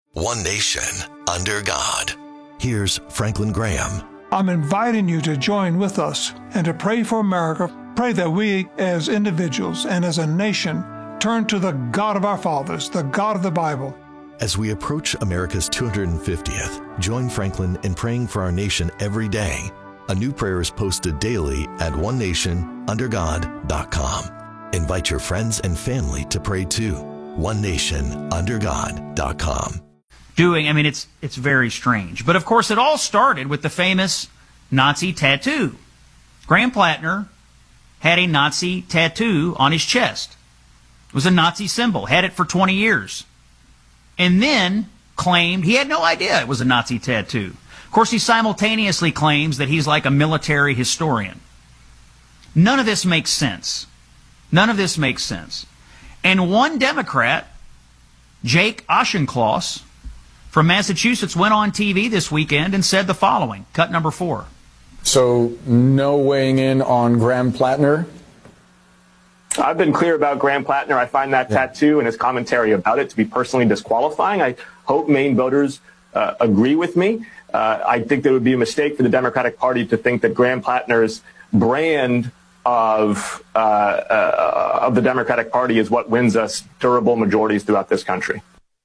One nation, under God. Here's Franklin Graham. I'm inviting you to join with us and to pray for America. Pray that we as individuals and as a nation turn to the God of our fathers, the God of the Bible. As we approach America's 250th, join Franklin in praying for our nation every day. A new prayer is posted daily at onenationundergod.com. Invite your friends and family to pray too. onenationundergod.com. It's very strange. But of course, it all started with the famous Nazi tattoo. Graham Plattner had a Nazi tattoo on his chest. It was a Nazi symbol, had it for 20 years. And then claimed he had no idea it was a Nazi tattoo. Of course, he simultaneously claims that he's like a military historian. None of this makes sense. None of this makes sense. And one Democrat, Jake Auchincloss, from Massachusetts, went on TV this weekend and said the following, cut number 4. So, no weighing in on Graham Plattner? I've been clear about Graham Plattner. I find that tattoo and his commentary about it to be personally disqualifying. I hope Maine voters agree with me. I think that it would be a mistake for the Democratic Party to think that Graham Plattner's brand of the Democratic Party is what wins us durable majorities throughout this country.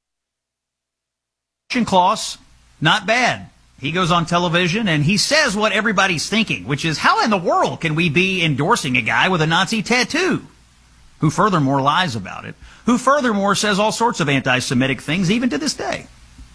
Auchincloss, not bad. He goes on television and he says what everybody's thinking, which is, how in the world can we be endorsing a guy with a Nazi tattoo? Who furthermore lies about it, who furthermore says all sorts of anti-Semitic things even to this day.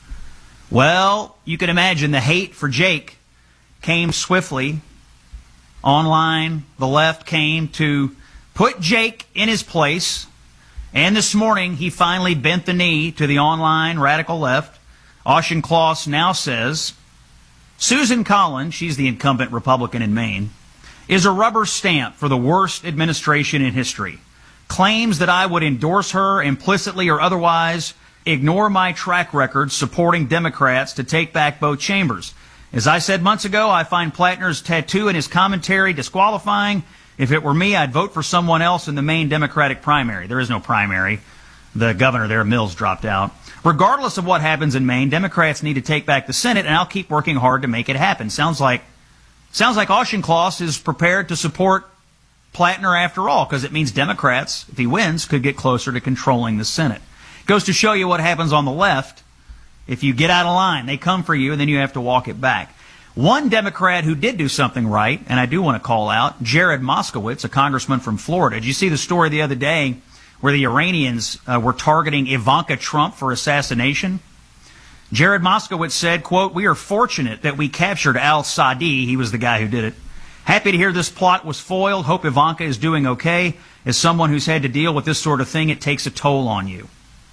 Well, you can imagine the hate for Jake came swiftly. Online, the left came to put Jake in his place, and this morning he finally bent the knee to the online radical left. Auchincloss now says, Susan Collins, she's the incumbent Republican in Maine, is a rubber stamp for the worst administration in history. Claims that I would endorse her implicitly or otherwise, ignore my track record supporting Democrats to take back both chambers. As I said months ago, I find Plattner's tattoo and his commentary disqualifying. If it were me, I'd vote for someone else in the Maine Democratic primary. There is no primary. The governor there, Mills, dropped out. Regardless of what happens in Maine, Democrats need to take back the Senate, and I'll keep working hard to make it happen. Sounds like Auchincloss is prepared to support Plattner after all, because it means Democrats, if he wins, could get closer to controlling the Senate. Goes to show you what happens on the left. If you get out of line, they come for you, and then you have to walk it back. One Democrat who did do something right, and I do want to call out, Jared Moskowitz, a congressman from Florida. Did you see the story the other day where the Iranians were targeting Ivanka Trump for assassination? Jared Moskowitz said, quote, "We are fortunate that we captured al-Sadi." He was the guy who did it. "Happy to hear this plot was foiled. Hope Ivanka is doing okay. As someone who's had to deal with this sort of thing, it takes a toll on you."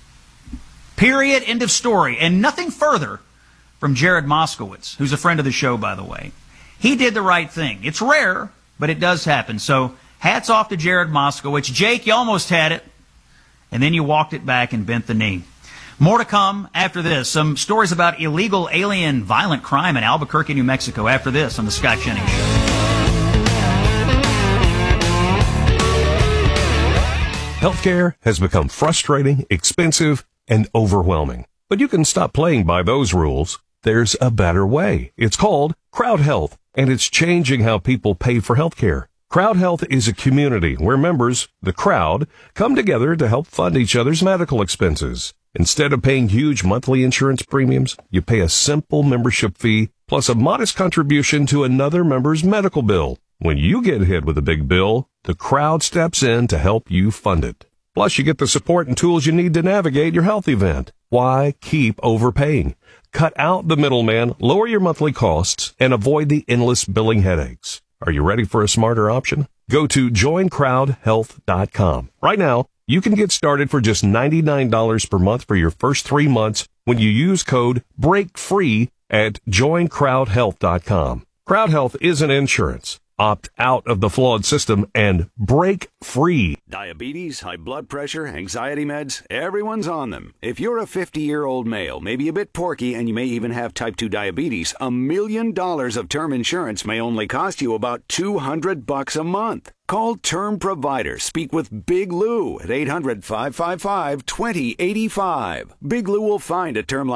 Period. End of story. And nothing further from Jared Moskowitz, who's a friend of the show, by the way. He did the right thing. It's rare, but it does happen. So hats off to Jared Moskowitz. Jake, you almost had it, and then you walked it back and bent the knee. More to come after this. Some stories about illegal alien violent crime in Albuquerque, New Mexico. After this on the Scott Jennings Show. Healthcare has become frustrating, expensive, and overwhelming. But you can stop playing by those rules. There's a better way. It's called Crowd Health, and it's changing how people pay for healthcare. Crowd Health is a community where members, the crowd, come together to help fund each other's medical expenses. Instead of paying huge monthly insurance premiums, you pay a simple membership fee plus a modest contribution to another member's medical bill. When you get hit with a big bill, the crowd steps in to help you fund it. Plus, you get the support and tools you need to navigate your health event. Why keep overpaying? Cut out the middleman, lower your monthly costs, and avoid the endless billing headaches. Are you ready for a smarter option? Go to joincrowdhealth.com. Right now, you can get started for just $99 per month for your first 3 months when you use code BREAKFREE at joincrowdhealth.com. Crowd Health isn't insurance. Opt out of the flawed system and break free. Diabetes, high blood pressure, anxiety meds, everyone's on them. If you're a 50-year-old male, maybe a bit porky, and you may even have type 2 diabetes, $1 million of term insurance may only cost you about $200 a month. Call Term Provider. Speak with Big Lou at 800-555-2085. Big Lou will find a term